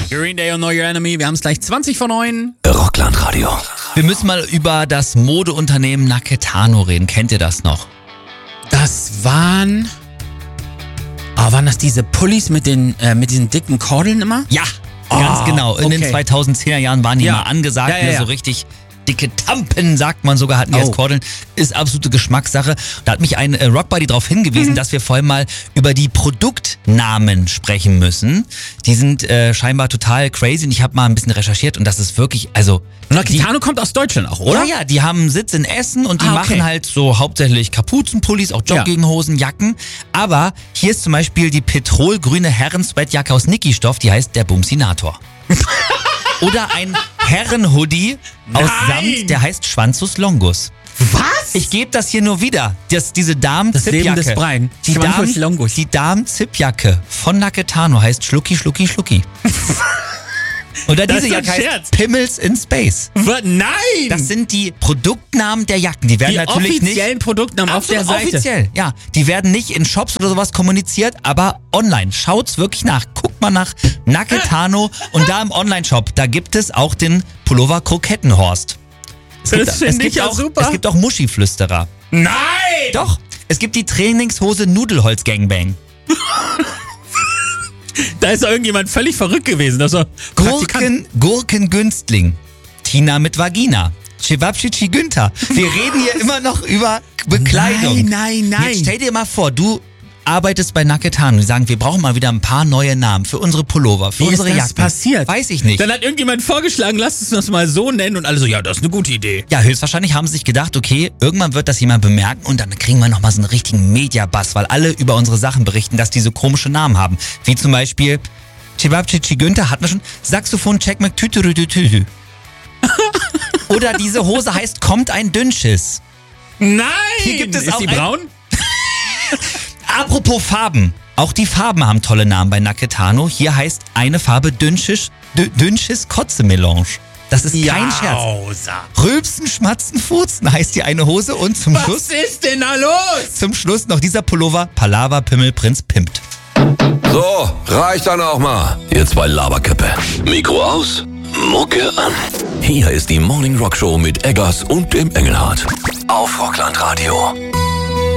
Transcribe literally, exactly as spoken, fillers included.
Green Day und Know Your Enemy. Wir haben es gleich zwanzig vor neun. Rockland Radio. Wir müssen mal über das Modeunternehmen Naketano reden. Kennt ihr das noch? Das waren... Oh, waren das diese Pullis mit den äh, mit diesen dicken Kordeln immer? Ja, ganz Oh, genau. In okay. den zweitausendzehner Jahren waren die Ja. mal angesagt. Ja, ja, ne, ja. So richtig dicke Tampen, sagt man sogar, hatten die Oh. als Kordeln. Ist absolute Geschmackssache. Da hat mich ein äh, Rockbuddy darauf hingewiesen, Mhm. dass wir vorhin mal über die Produktnamen sprechen müssen. Die sind äh, scheinbar total crazy und ich habe mal ein bisschen recherchiert und das ist wirklich, also... Naketano kommt aus Deutschland auch, oder? Ja, ja, die haben einen Sitz in Essen und die Ah, okay. machen halt so hauptsächlich Kapuzenpullis, auch Jogginghosen, Jacken. Aber hier ist zum Beispiel die petrolgrüne Herren-Sweatjacke aus Niki-Stoff, die heißt der Bumsinator. Oder ein Herren-Hoodie aus Nein! Samt, der heißt Schwanzus Longus. Was? Ich gebe das hier nur wieder. Das, diese Damen-Zipjacke. Leben des Brein. Die Schwanzus Damen- Longus. die Damen-Zipjacke von Naketano heißt Schlucki, Schlucki, Schlucki. Oder Das diese ist ein Jacke heißt Scherz. Pimmels in Space. Was? Nein! Das sind die Produktnamen der Jacken. Die werden die natürlich nicht... offiziellen Produktnamen auf der Absolut Seite. offiziell, ja. Die werden nicht in Shops oder sowas kommuniziert, aber online. Schaut's wirklich nach. Guckt mal nach Naketano und da im Online-Shop, da gibt es auch den Pullover Krokettenhorst. Es Das gibt, finde es ich gibt ja auch, super. Es gibt auch Muschiflüsterer. Nein! Doch, es gibt die Trainingshose Nudelholz Gangbang. Da ist doch irgendjemand völlig verrückt gewesen. Das war Gurken, Gurkengünstling. Tina mit Vagina. Cevapcici Günther. Wir reden hier immer noch über Bekleidung. Nein, nein, nein. Jetzt stell dir mal vor, du arbeitest bei Naketano. Die sagen, wir brauchen mal wieder ein paar neue Namen für unsere Pullover, für Wie ist unsere das Jacken. passiert? Weiß ich nicht. Dann hat irgendjemand vorgeschlagen, lasst uns das mal so nennen und alle so, ja, das ist eine gute Idee. Ja, höchstwahrscheinlich haben sie sich gedacht, okay, irgendwann wird das jemand bemerken und dann kriegen wir nochmal so einen richtigen Media-Buzz, weil alle über unsere Sachen berichten, dass die so komische Namen haben. Wie zum Beispiel Cevapcici Günther hatten wir schon. Saxophon Check McTütürütütü. Oder diese Hose heißt Kommt ein Dünnschiss. Nein! Hier gibt es ist auch die ein- braun? Apropos Farben. Auch die Farben haben tolle Namen bei Naketano. Hier heißt eine Farbe Dünnschiss, Dü- Dünnschiss Kotze-Melange. Das ist kein Scherz. Jausa. Rülpsen, Schmatzen, Furzen heißt die eine Hose und zum Was Schluss, ist denn da los? zum Schluss noch dieser Pullover Palaver Pimmel Prinz pimpt. So, reicht dann auch mal. Ihr zwei Laberköppe. Mikro aus, Mucke an. Hier ist die Morning Rock Show mit Eggers und dem Engelhardt. Auf Rockland Radio.